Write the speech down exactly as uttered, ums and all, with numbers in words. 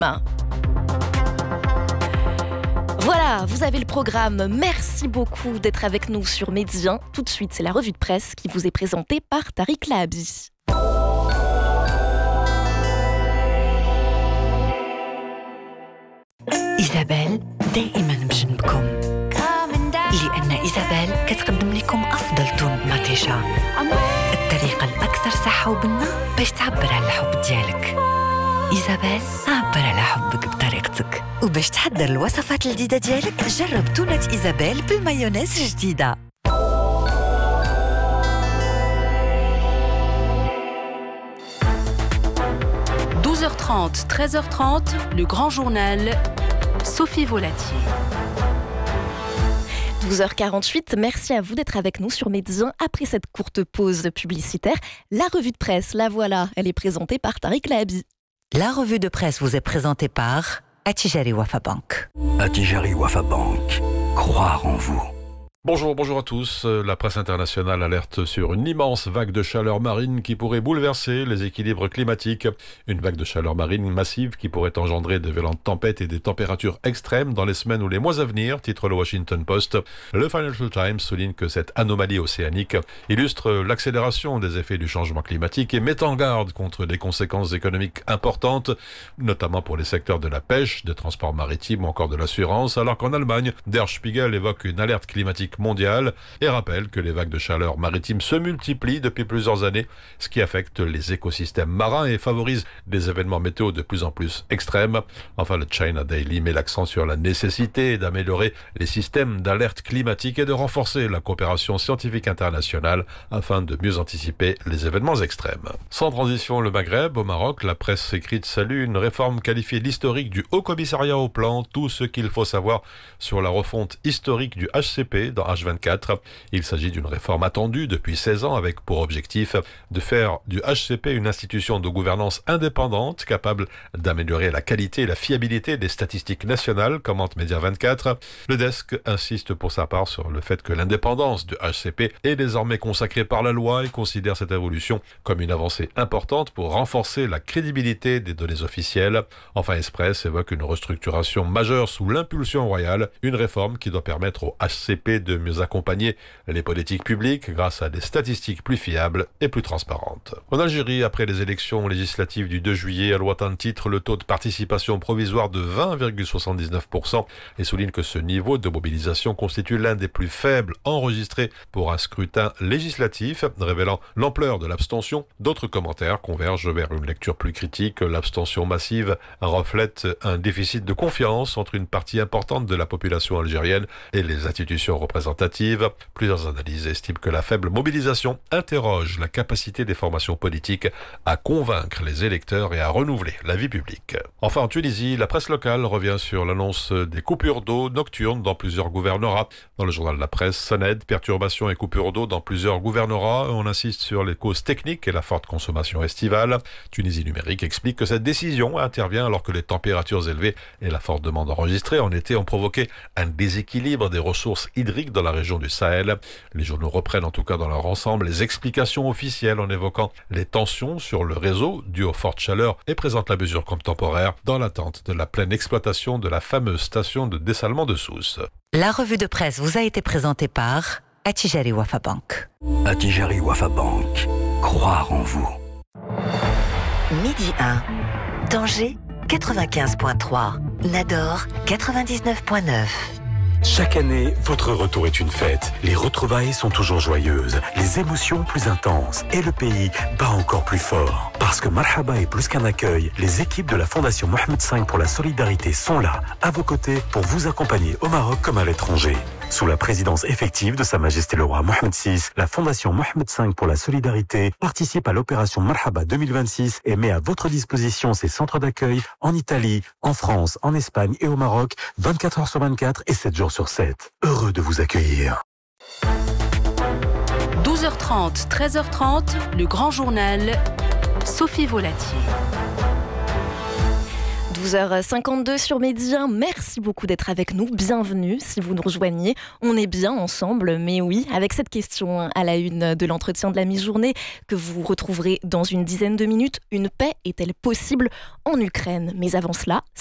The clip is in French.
Ben. Voilà, vous avez le programme. Merci beaucoup d'être avec nous sur Medi un. Tout de suite, c'est la revue de presse qui vous est présentée par Tariq Lahabi. إيزابيل دائما بجنبكم لأن إيزابيل كتقدم لكم أفضل تون ماتيشا، الطريقة الأكثر صحة وبنة باش تعبر على الحب ديالك. إيزابيل عبر على حبك بطريقتك. وباش تحضر الوصفات الجديدة ديالك جرب تونة إيزابيل بالمايونيز الجديدة. douze heures trente, treize heures trente, le grand journal, Sophie Volatier. douze heures quarante-huit, merci à vous d'être avec nous sur Medi un après cette courte pause publicitaire. La revue de presse, la voilà, elle est présentée par Tariq Lahabi. La revue de presse vous est présentée par Attijari Wafa Bank. Attijari Wafa Bank, croire en vous. Bonjour, bonjour à tous. La presse internationale alerte sur une immense vague de chaleur marine qui pourrait bouleverser les équilibres climatiques. Une vague de chaleur marine massive qui pourrait engendrer de violentes tempêtes et des températures extrêmes dans les semaines ou les mois à venir, titre le Washington Post. Le Financial Times souligne que cette anomalie océanique illustre l'accélération des effets du changement climatique et met en garde contre des conséquences économiques importantes, notamment pour les secteurs de la pêche, des transports maritimes ou encore de l'assurance, alors qu'en Allemagne, Der Spiegel évoque une alerte climatique mondiale et rappelle que les vagues de chaleur maritime se multiplient depuis plusieurs années, ce qui affecte les écosystèmes marins et favorise des événements météo de plus en plus extrêmes. Enfin, le China Daily met l'accent sur la nécessité d'améliorer les systèmes d'alerte climatique et de renforcer la coopération scientifique internationale afin de mieux anticiper les événements extrêmes. Sans transition, le Maghreb, au Maroc, la presse écrite salue une réforme qualifiée d'historique du Haut Commissariat au Plan, tout ce qu'il faut savoir sur la refonte historique du H C P dans H vingt-quatre. Il s'agit d'une réforme attendue depuis seize ans avec pour objectif de faire du H C P une institution de gouvernance indépendante capable d'améliorer la qualité et la fiabilité des statistiques nationales, commente Média vingt-quatre. Le desk insiste pour sa part sur le fait que l'indépendance du H C P est désormais consacrée par la loi et considère cette évolution comme une avancée importante pour renforcer la crédibilité des données officielles. Enfin, Express évoque une restructuration majeure sous l'impulsion royale, une réforme qui doit permettre au H C P de mieux accompagner les politiques publiques grâce à des statistiques plus fiables et plus transparentes. En Algérie, après les élections législatives du deux juillet, Al-Watan titre le taux de participation provisoire de vingt virgule soixante-dix-neuf pour cent et souligne que ce niveau de mobilisation constitue l'un des plus faibles enregistrés pour un scrutin législatif, révélant l'ampleur de l'abstention. D'autres commentaires convergent vers une lecture plus critique. L'abstention massive reflète un déficit de confiance entre une partie importante de la population algérienne et les institutions représentative. Plusieurs analyses estiment que la faible mobilisation interroge la capacité des formations politiques à convaincre les électeurs et à renouveler la vie publique. Enfin, en Tunisie, la presse locale revient sur l'annonce des coupures d'eau nocturnes dans plusieurs gouvernorats. Dans le journal de la presse, Saned, perturbations et coupures d'eau dans plusieurs gouvernorats. On insiste sur les causes techniques et la forte consommation estivale. Tunisie numérique explique que cette décision intervient alors que les températures élevées et la forte demande enregistrée en été ont provoqué un déséquilibre des ressources hydriques dans la région du Sahel. Les journaux reprennent en tout cas dans leur ensemble les explications officielles en évoquant les tensions sur le réseau dues aux fortes chaleurs et présentent la mesure comme temporaire dans l'attente de la pleine exploitation de la fameuse station de dessalement de Sousse. La revue de presse vous a été présentée par Attijari Wafa Bank. Attijari Wafa Bank, croire en vous. Midi un, Tanger quatre-vingt-quinze virgule trois, Nador quatre-vingt-dix-neuf virgule neuf. Chaque année, votre retour est une fête. Les retrouvailles sont toujours joyeuses, les émotions plus intenses et le pays bat encore plus fort. Parce que Marhaba est plus qu'un accueil, les équipes de la Fondation Mohamed cinq pour la solidarité sont là, à vos côtés, pour vous accompagner au Maroc comme à l'étranger. Sous la présidence effective de Sa Majesté le Roi Mohamed six, la Fondation Mohamed cinq pour la solidarité participe à l'opération Marhaba deux mille vingt-six et met à votre disposition ses centres d'accueil en Italie, en France, en Espagne et au Maroc, vingt-quatre heures sur vingt-quatre et sept jours sur sept. Heureux de vous accueillir. douze heures trente, treize heures trente, le grand journal, Sophie Volatier. douze heures cinquante-deux sur Média, merci beaucoup d'être avec nous, bienvenue si vous nous rejoignez, on est bien ensemble, mais oui, avec cette question à la une de l'entretien de la mi-journée que vous retrouverez dans une dizaine de minutes, une paix est-elle possible en Ukraine? Mais avant cela,